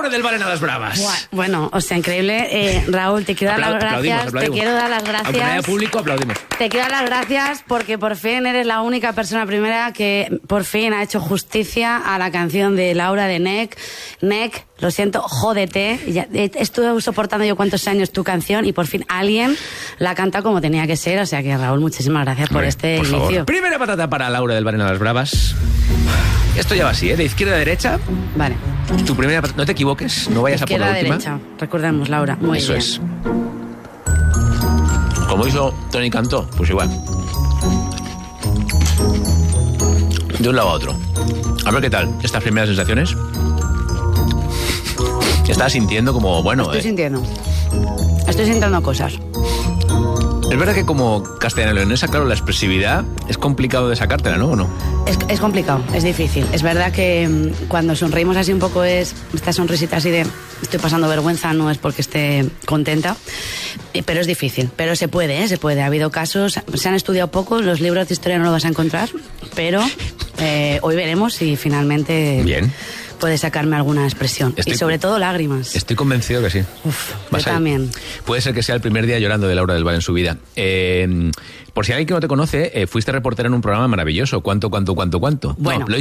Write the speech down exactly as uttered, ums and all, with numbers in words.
Laura del Val en A las Bravas. Bueno, o sea, increíble. Eh, Raúl, te quiero dar Aplau- las gracias. aplaudimos, aplaudimos. Te quiero dar las gracias. Aunque no haya público, aplaudimos. Te quiero dar las gracias porque por fin eres la única persona primera que por fin ha hecho justicia a la canción de Laura de Nek. Nek, lo siento, jódete. Ya, eh, estuve soportando yo cuántos años tu canción y por fin alguien la canta como tenía que ser. O sea que, Raúl, muchísimas gracias por Hombre, este por inicio. favor. Primera patata para Laura del Val en A las Bravas. Esto ya va así, ¿eh? De izquierda a derecha. Vale. Tu primera patata. No te equivoques, no vayas a por Izquierda la a última. derecha. Recordemos, Laura. Muy Eso bien. es. Como hizo Tony Cantó, pues igual. De un lado a otro. A ver qué tal, estas primeras sensaciones. Estás sintiendo como, bueno... Estoy eh, sintiendo. Estoy sintiendo cosas. Es verdad que como castellano-leonesa, claro, la expresividad es complicado de sacártela, ¿no? ¿O no? Es, es complicado, es difícil. Es verdad que mm, cuando sonreímos así un poco es esta sonrisita así de estoy pasando vergüenza, no es porque esté contenta, eh, pero es difícil. Pero se puede, ¿eh? Se puede. Ha habido casos, se han estudiado pocos, los libros de historia no lo vas a encontrar, pero eh, hoy veremos si finalmente Bien. puede sacarme alguna expresión. Estoy- y sobre todo lágrimas. Estoy convencido que sí. Uf, yo Vas a- también. Puede ser que sea el primer día llorando de Laura del Val en su vida. Eh, por si alguien que no te conoce, eh, fuiste reportera en un programa maravilloso. ¿Cuánto, cuánto, cuánto, cuánto? Bueno. No, lo he